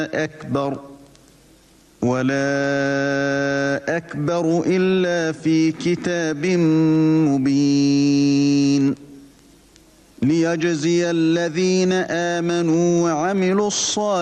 أكبر ولا أكبر إلا في كتاب مبين ليجزي الذين آمنوا وعملوا الصالحات